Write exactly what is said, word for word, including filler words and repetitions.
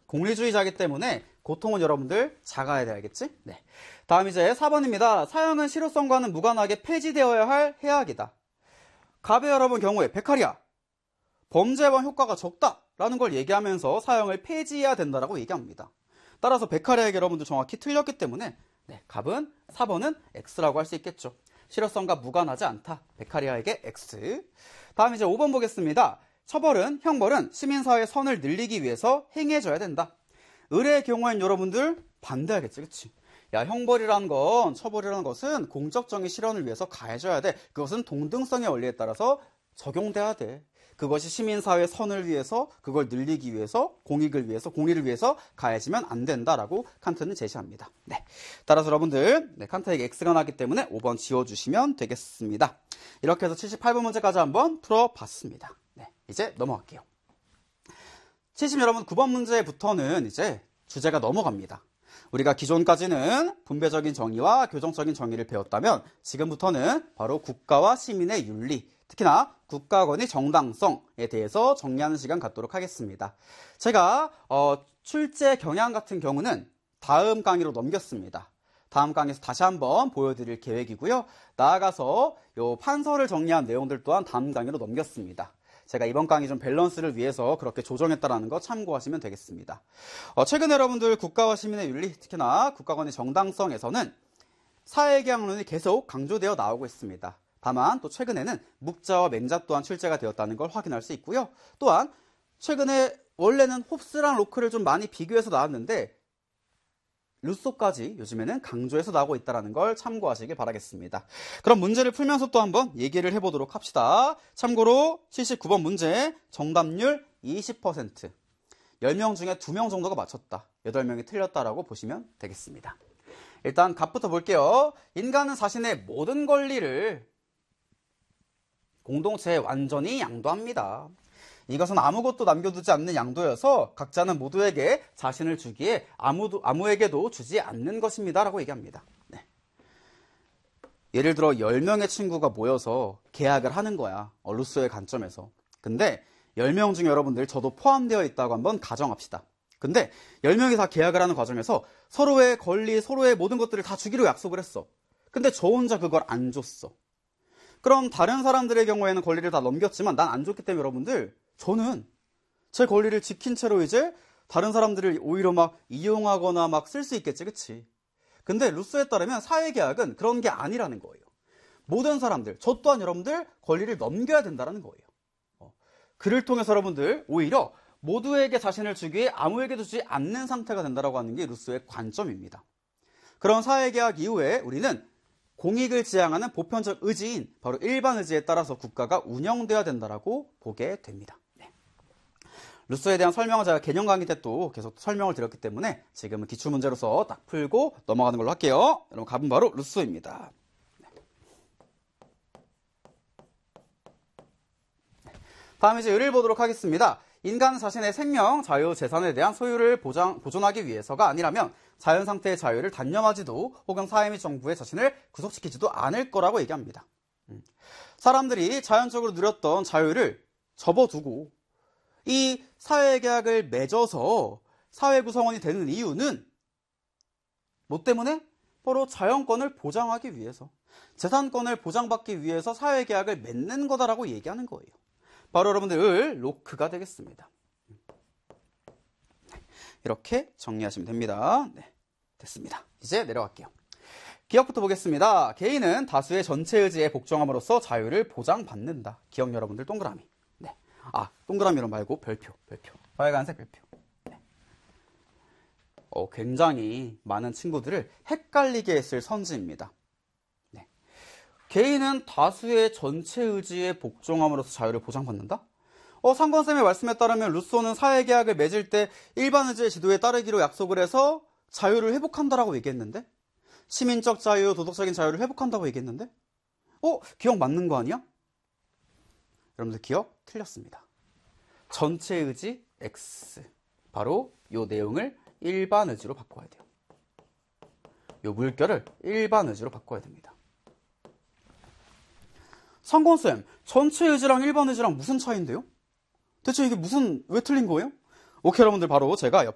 공리주의자이기 때문에 고통은 여러분들 작아야 돼, 알겠지? 네. 다음 이제 사 번입니다. 사형은 실효성과는 무관하게 폐지되어야 할 해악이다. 갑의 여러분 경우에 베카리아, 범죄 예방 효과가 적다라는 걸 얘기하면서 사형을 폐지해야 된다라고 얘기합니다. 따라서 베카리아에게 여러분들 정확히 틀렸기 때문에 네, 갑은 사 번은 X라고 할 수 있겠죠. 실효성과 무관하지 않다. 베카리아에게 X. 다음 이제 오 번 보겠습니다. 처벌은, 형벌은 시민사회의 선을 늘리기 위해서 행해져야 된다. 의뢰의 경우엔 여러분들 반대하겠지, 그치? 야, 형벌이라는 건, 처벌이라는 것은 공적 정의 실현을 위해서 가해져야 돼. 그것은 동등성의 원리에 따라서 적용돼야 돼. 그것이 시민사회의 선을 위해서, 그걸 늘리기 위해서, 공익을 위해서, 공의를 위해서 가해지면 안 된다라고 칸트는 제시합니다. 네. 따라서 여러분들, 네, 칸트에게 X가 나왔기 때문에 오 번 지워주시면 되겠습니다. 이렇게 해서 칠십팔 번 문제까지 한번 풀어봤습니다. 네. 이제 넘어갈게요. 칠십 여러분 구 번 문제부터는 이제 주제가 넘어갑니다. 우리가 기존까지는 분배적인 정의와 교정적인 정의를 배웠다면 지금부터는 바로 국가와 시민의 윤리, 특히나 국가권의 정당성에 대해서 정리하는 시간 갖도록 하겠습니다. 제가 어, 출제 경향 같은 경우는 다음 강의로 넘겼습니다. 다음 강의에서 다시 한번 보여드릴 계획이고요. 나아가서 요 판서를 정리한 내용들 또한 다음 강의로 넘겼습니다. 제가 이번 강의 좀 밸런스를 위해서 그렇게 조정했다라는 거 참고하시면 되겠습니다. 어, 최근 여러분들 국가와 시민의 윤리, 특히나 국가권의 정당성에서는 사회계약론이 계속 강조되어 나오고 있습니다. 다만 또 최근에는 묵자와 맹자 또한 출제가 되었다는 걸 확인할 수 있고요. 또한 최근에 원래는 홉스랑 로크를 좀 많이 비교해서 나왔는데 루소까지 요즘에는 강조해서 나오고 있다는 걸 참고하시길 바라겠습니다. 그럼 문제를 풀면서 또 한번 얘기를 해보도록 합시다. 참고로 칠십구 번 문제 정답률 이십 퍼센트, 열 명 중에 두 명 정도가 맞췄다, 여덟 명이 틀렸다라고 보시면 되겠습니다. 일단 갑부터 볼게요. 인간은 자신의 모든 권리를 공동체에 완전히 양도합니다. 이것은 아무것도 남겨두지 않는 양도여서 각자는 모두에게 자신을 주기에 아무도, 아무에게도 주지 않는 것입니다 라고 얘기합니다. 네. 예를 들어 열 명의 친구가 모여서 계약을 하는 거야, 어, 루소의 관점에서. 근데 열 명 중에 여러분들 저도 포함되어 있다고 한번 가정합시다. 근데 열 명이 다 계약을 하는 과정에서 서로의 권리, 서로의 모든 것들을 다 주기로 약속을 했어. 근데 저 혼자 그걸 안 줬어. 그럼 다른 사람들의 경우에는 권리를 다 넘겼지만 난 안 줬기 때문에 여러분들, 저는 제 권리를 지킨 채로 이제 다른 사람들을 오히려 막 이용하거나 막 쓸 수 있겠지, 그치? 근데 루소에 따르면 사회계약은 그런 게 아니라는 거예요. 모든 사람들, 저 또한 여러분들 권리를 넘겨야 된다는 거예요. 어, 그를 통해서 여러분들 오히려 모두에게 자신을 주기에 아무에게도 주지 않는 상태가 된다고 하는 게 루소의 관점입니다. 그런 사회계약 이후에 우리는 공익을 지향하는 보편적 의지인 바로 일반 의지에 따라서 국가가 운영되어야 된다고 보게 됩니다. 네. 루소에 대한 설명을 제가 개념 강의 때 또 계속 설명을 드렸기 때문에 지금은 기출문제로서 딱 풀고 넘어가는 걸로 할게요. 여러분, 답은 바로 루소입니다. 네. 다음 이제 의를 보도록 하겠습니다. 인간은 자신의 생명, 자유, 재산에 대한 소유를 보장, 보존하기 위해서가 아니라면 자연 상태의 자유를 단념하지도 혹은 사회 및 정부에 자신을 구속시키지도 않을 거라고 얘기합니다. 사람들이 자연적으로 누렸던 자유를 접어두고 이 사회계약을 맺어서 사회 구성원이 되는 이유는 뭐 때문에? 바로 자연권을 보장하기 위해서, 재산권을 보장받기 위해서 사회계약을 맺는 거다라고 얘기하는 거예요. 바로 여러분들 을 로크가 되겠습니다. 이렇게 정리하시면 됩니다. 네, 됐습니다. 이제 내려갈게요. 기억부터 보겠습니다. 개인은 다수의 전체 의지에 복종함으로써 자유를 보장받는다. 기억 여러분들 동그라미. 네. 아, 동그라미로 말고 별표, 별표. 빨간색 별표. 네. 어, 굉장히 많은 친구들을 헷갈리게 했을 선지입니다. 네. 개인은 다수의 전체 의지에 복종함으로써 자유를 보장받는다? 어, 상권쌤의 말씀에 따르면 루소는 사회계약을 맺을 때 일반 의지의 지도에 따르기로 약속을 해서 자유를 회복한다라고 얘기했는데, 시민적 자유, 도덕적인 자유를 회복한다고 얘기했는데, 어? 기억 맞는 거 아니야? 여러분들 기억 틀렸습니다. 전체 의지 X, 바로 이 내용을 일반 의지로 바꿔야 돼요. 이 물결을 일반 의지로 바꿔야 됩니다. 상권쌤, 전체 의지랑 일반 의지랑 무슨 차이인데요? 대체 이게 무슨, 왜 틀린 거예요? 오케이, 여러분들 바로 제가